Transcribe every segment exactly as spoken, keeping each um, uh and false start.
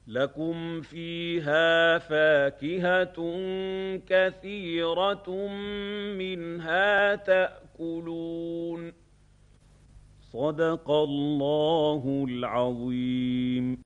لكم فيها فاكهة كثيرة منها تأكلون. صدق الله العظيم.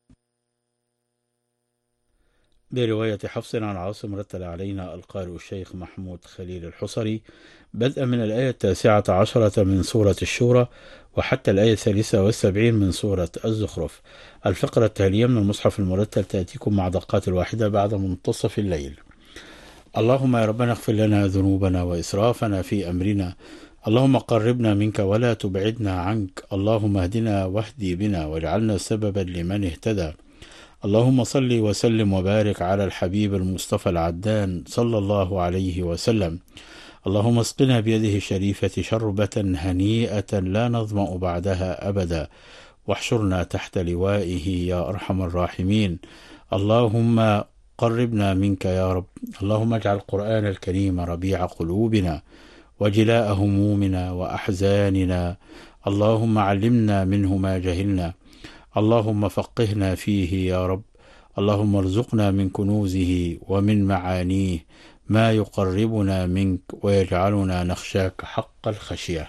برواية حفص عن عاصم رتل علينا القارئ الشيخ محمود خليل الحصري بدءا من الآية التاسعة عشرة من سورة الشورى وحتى الآية الثالثة والسبعين من سورة الزخرف. الفقرة التالية من المصحف المرتل تأتيكم مع دقات الواحدة بعد منتصف الليل. اللهم يا ربنا اغفر لنا ذنوبنا وإسرافنا في أمرنا، اللهم قربنا منك ولا تبعدنا عنك، اللهم اهدنا واهدي بنا واجعلنا سببا لمن اهتدى. اللهم صل وسلم وبارك على الحبيب المصطفى العدان صلى الله عليه وسلم. اللهم اسقنا بيده الشريفة شربة هنيئة لا نظمأ بعدها أبدا، واحشرنا تحت لوائه يا أرحم الراحمين. اللهم قربنا منك يا رب. اللهم اجعل القرآن الكريم ربيع قلوبنا وجلاء همومنا وأحزاننا. اللهم علمنا منه ما جهلنا، اللهم فقهنا فيه يا رب. اللهم ارزقنا من كنوزه ومن معانيه ما يقربنا منك ويجعلنا نخشاك حق الخشية.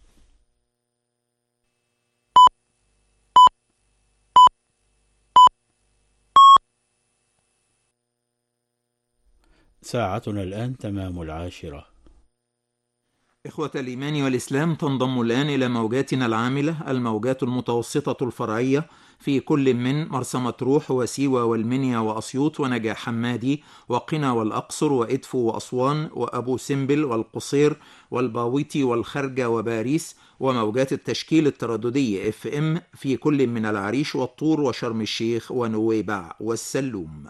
ساعتنا الآن تمام العاشرة. إخوة الإيمان والإسلام، تنضم الآن إلى موجاتنا العاملة الموجات المتوسطة الفرعية في كل من مرسى مطروح وسيوة والمنيا وأسيوط ونجع حمادي وقنا والأقصر وإدفو وأسوان وأبو سمبل والقصير والباويتي والخرجة وباريس، وموجات التشكيل الترددي اف ام في كل من العريش والطور وشرم الشيخ ونويبع والسلوم.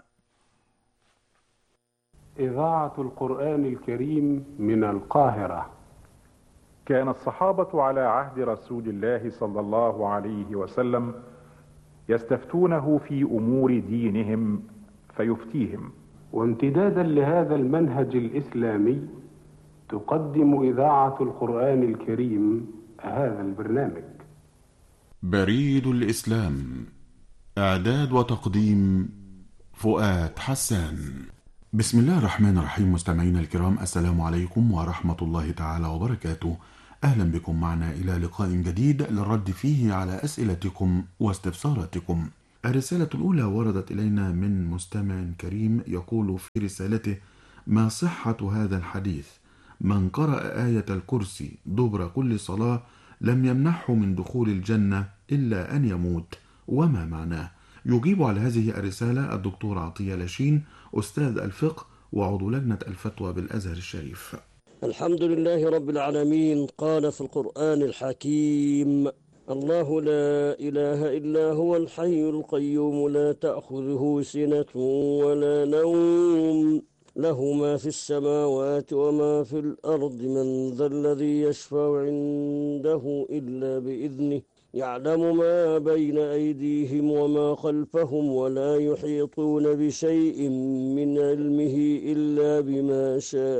إذاعة القرآن الكريم من القاهرة. كان الصحابة على عهد رسول الله صلى الله عليه وسلم يستفتونه في أمور دينهم فيفتيهم. وامتدادا لهذا المنهج الإسلامي تقدم إذاعة القرآن الكريم هذا البرنامج. بريد الإسلام، إعداد وتقديم فؤاد حسان. بسم الله الرحمن الرحيم. مستمعينا الكرام، السلام عليكم ورحمة الله تعالى وبركاته. أهلا بكم معنا إلى لقاء جديد للرد فيه على أسئلتكم واستفساراتكم. الرسالة الأولى وردت إلينا من مستمع كريم يقول في رسالته: ما صحة هذا الحديث؟ من قرأ آية الكرسي دبر كل صلاة لم يمنحه من دخول الجنة إلا أن يموت، وما معناه؟ يجيب على هذه الرسالة الدكتور عطية لاشين، أستاذ الفقه وعضو لجنة الفتوى بالأزهر الشريف. الحمد لله رب العالمين. قال في القرآن الحكيم: الله لا إله إلا هو الحي القيوم لا تأخذه سنة ولا نوم له ما في السماوات وما في الأرض من ذا الذي يشفع عنده إلا بإذنه يعلم ما بين أيديهم وما خلفهم ولا يحيطون بشيء من علمه إلا بما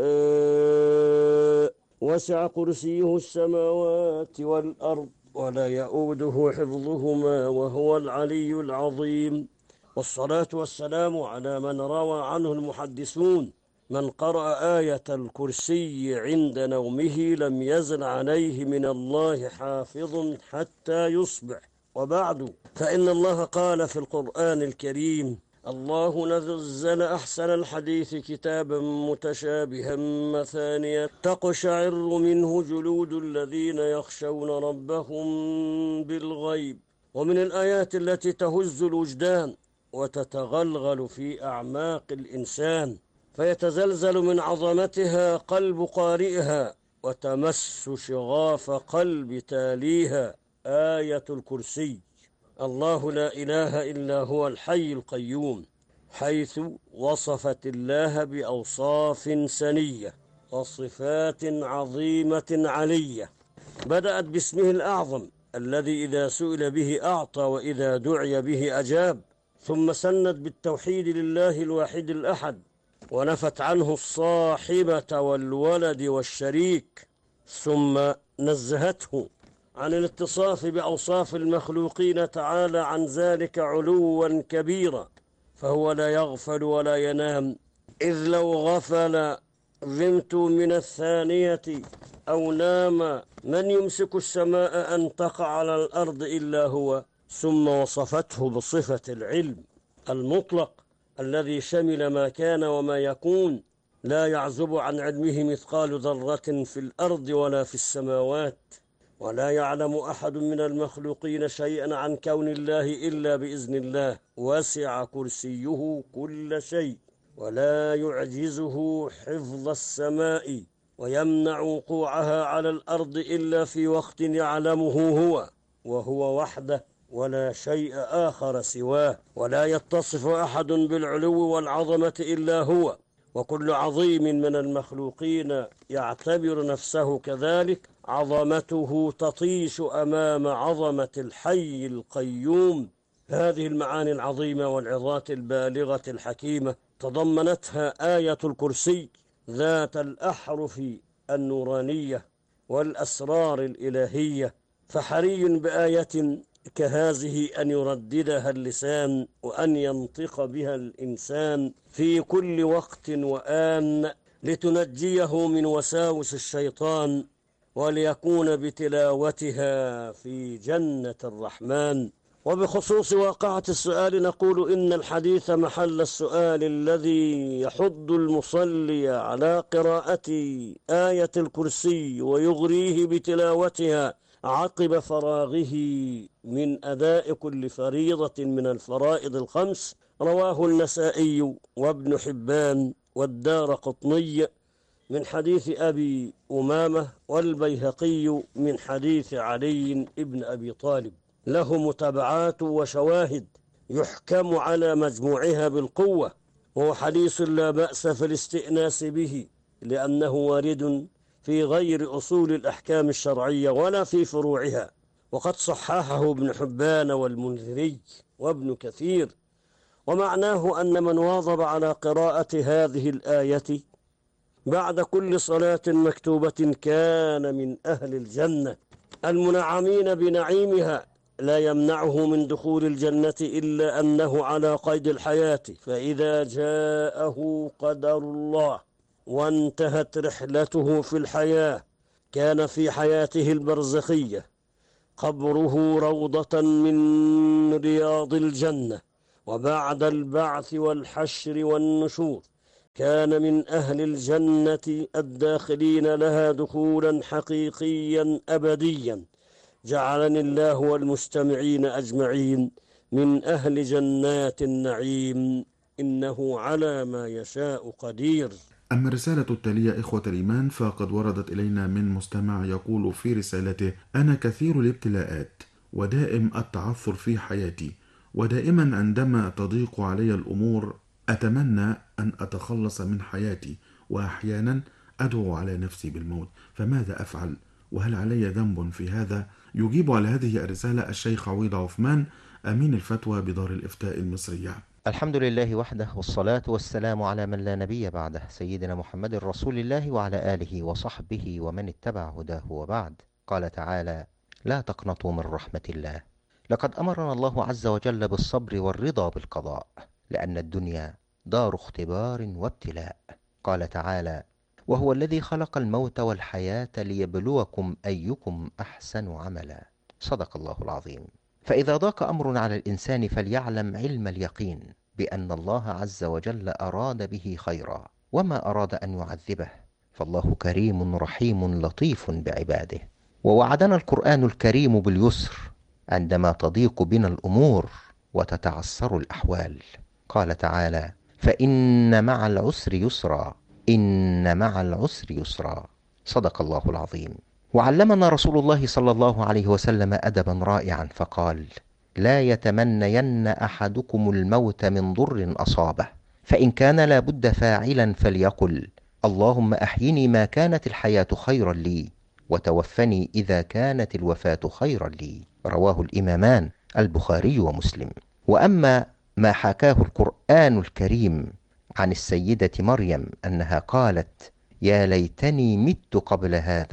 شاء وسع كرسيه السماوات والأرض ولا يؤوده حفظهما وهو العلي العظيم. والصلاة والسلام على من روى عنه المحدثون: من قرأ آية الكرسي عند نومه لم يزل عليه من الله حافظ حتى يصبح. وبعد، فإن الله قال في القرآن الكريم: الله نزل أحسن الحديث كتابا متشابها مثانية تقشعر منه جلود الذين يخشون ربهم بالغيب. ومن الآيات التي تهز الوجدان وتتغلغل في أعماق الإنسان فيتزلزل من عظمتها قلب قارئها وتمس شغاف قلب تاليها آية الكرسي. الله لا إله إلا هو الحي القيوم، حيث وصفت الله بأوصاف سنية وصفات عظيمة علية. بدأت باسمه الأعظم الذي إذا سئل به أعطى وإذا دعي به أجاب، ثم سند بالتوحيد لله الواحد الأحد ونفت عنه الصاحبة والولد والشريك، ثم نزهته عن الاتصاف بأوصاف المخلوقين تعالى عن ذلك علوا كبيرا، فهو لا يغفل ولا ينام، إذ لو غفل ظمت من الثانية أو نام من يمسك السماء أن تقع على الأرض إلا هو، ثم وصفته بصفة العلم المطلق الذي شمل ما كان وما يكون، لا يعزب عن علمه مثقال ذرة في الأرض ولا في السماوات، ولا يعلم أحد من المخلوقين شيئا عن كون الله إلا بإذن الله، وسع كرسيه كل شيء ولا يعجزه حفظ السماء، ويمنع وقوعها على الأرض إلا في وقت يعلمه هو، وهو وحده ولا شيء آخر سواه، ولا يتصف أحد بالعلو والعظمة إلا هو، وكل عظيم من المخلوقين يعتبر نفسه كذلك، عظمته تطيش أمام عظمة الحي القيوم. هذه المعاني العظيمة والعظات البالغة الحكيمة تضمنتها آية الكرسي ذات الأحرف النورانية والأسرار الإلهية، فحري بآية كهذه أن يرددها اللسان وأن ينطق بها الإنسان في كل وقت وآن لتنجيه من وساوس الشيطان، وليكون بتلاوتها في جنة الرحمن. وبخصوص واقعة السؤال نقول إن الحديث محل السؤال الذي يحض المصلي على قراءة آية الكرسي ويغريه بتلاوتها عقب فراغه من أداء كل فريضة من الفرائض الخمس، رواه النسائي وابن حبان والدارقطني من حديث أبي أمامة، والبيهقي من حديث علي بن أبي طالب، له متابعات وشواهد يحكم على مجموعها بالقوة، وهو حديث لا بأس في الاستئناس به لأنه وارد في غير أصول الأحكام الشرعية ولا في فروعها، وقد صححه ابن حبان والمنذري وابن كثير. ومعناه أن من واظب على قراءة هذه الآية بعد كل صلاة مكتوبة كان من أهل الجنة المنعمين بنعيمها، لا يمنعه من دخول الجنة إلا أنه على قيد الحياة، فإذا جاءه قدر الله وانتهت رحلته في الحياة كان في حياته البرزخية قبره روضة من رياض الجنة، وبعد البعث والحشر والنشور كان من أهل الجنة الداخلين لها دخولا حقيقيا أبديا. جعلني الله والمستمعين أجمعين من أهل جنات النعيم، إنه على ما يشاء قدير. أما الرسالة التالية إخوة الإيمان فقد وردت إلينا من مستمع يقول في رسالته: أنا كثير الابتلاءات ودائم التعثر في حياتي، ودائما عندما تضيق علي الأمور أتمنى أن أتخلص من حياتي، وأحيانا أدعو على نفسي بالموت، فماذا أفعل؟ وهل علي ذنب في هذا؟ يجيب على هذه الرسالة الشيخ عويض عثمان أمين الفتوى بدار الإفتاء المصرية. الحمد لله وحده، والصلاة والسلام على من لا نبي بعده، سيدنا محمد رسول الله وعلى آله وصحبه ومن اتبع هداه، وبعد. قال تعالى: لا تقنطوا من رحمة الله، لقد أمرنا الله عز وجل بالصبر والرضا بالقضاء، لأن الدنيا دار اختبار وابتلاء. قال تعالى: وهو الذي خلق الموت والحياة ليبلوكم أيكم أحسن عملا. صدق الله العظيم. فإذا ضاق أمر على الإنسان فليعلم علم اليقين بأن الله عز وجل أراد به خيرا، وما أراد أن يعذبه، فالله كريم رحيم لطيف بعباده. ووعدنا القرآن الكريم باليسر عندما تضيق بنا الأمور وتتعسر الأحوال. قال تعالى: فإن مع العسر يسرا، إن مع العسر يسرا. صدق الله العظيم. وعلمنا رسول الله صلى الله عليه وسلم أدبا رائعا فقال: لا يتمنين أحدكم الموت من ضر أصابه، فإن كان لا بد فاعلا فليقل: اللهم أحيني ما كانت الحياة خيرا لي، وتوفني إذا كانت الوفاة خيرا لي. رواه الإمامان البخاري ومسلم. وأما ما حكاه القرآن الكريم عن السيدة مريم أنها قالت: يا ليتني مت قبل هذا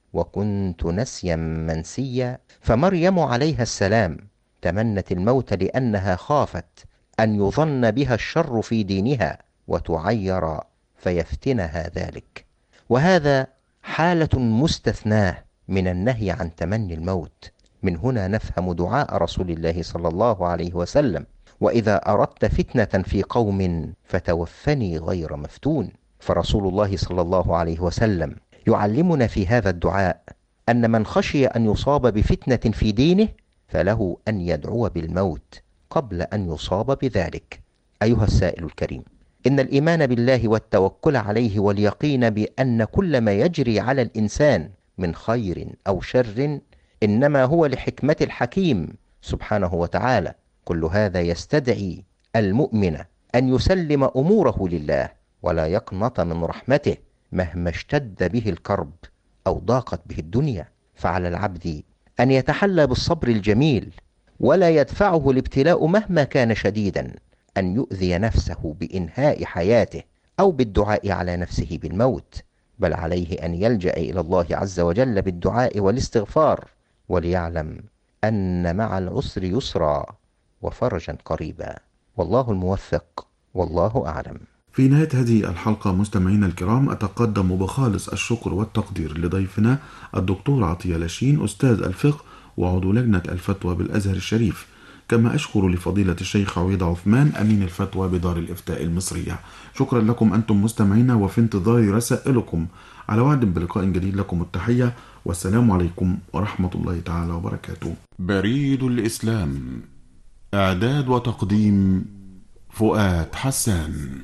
وكنت نسيا منسيا. فمريم عليها السلام تمنت الموت لأنها خافت أن يظن بها الشر في دينها وتعير فيفتنها ذلك. وهذا حالة مستثناة من النهي عن تمني الموت. من هنا نفهم دعاء رسول الله صلى الله عليه وسلم: وإذا أردت فتنة في قوم فتوفني غير مفتون. فرسول الله صلى الله عليه وسلم يعلمنا في هذا الدعاء أن من خشي أن يصاب بفتنة في دينه فله أن يدعو بالموت قبل أن يصاب بذلك. أيها السائل الكريم، إن الإيمان بالله والتوكل عليه واليقين بأن كل ما يجري على الإنسان من خير أو شر إنما هو لحكمة الحكيم سبحانه وتعالى، كل هذا يستدعي المؤمن أن يسلم أموره لله ولا يقنط من رحمته مهما اشتد به الكرب أو ضاقت به الدنيا. فعلى العبد أن يتحلى بالصبر الجميل ولا يدفعه الابتلاء مهما كان شديدا أن يؤذي نفسه بإنهاء حياته أو بالدعاء على نفسه بالموت، بل عليه أن يلجأ إلى الله عز وجل بالدعاء والاستغفار، وليعلم أن مع العسر يسرا وفرجا قريبا. والله الموفق، والله أعلم. في نهاية هذه الحلقة مستمعينا الكرام، أتقدم بخالص الشكر والتقدير لضيفنا الدكتور عطية لاشين أستاذ الفقه وعضو لجنة الفتوى بالأزهر الشريف، كما أشكر لفضيلة الشيخ عويض عثمان أمين الفتوى بدار الإفتاء المصرية. شكرا لكم أنتم مستمعينا، وفي انتظار رسائلكم. على وعد بلقاء جديد، لكم التحية والسلام عليكم ورحمة الله تعالى وبركاته. بريد الإسلام، إعداد وتقديم فؤاد حسان.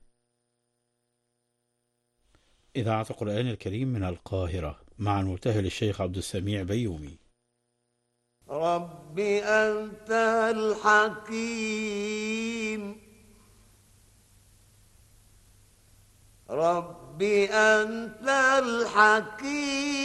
إذاعة القرآن الكريم من القاهرة مع المبتهل الشيخ عبد السميع بيومي. رب أنت الحكيم، رب أنت الحكيم.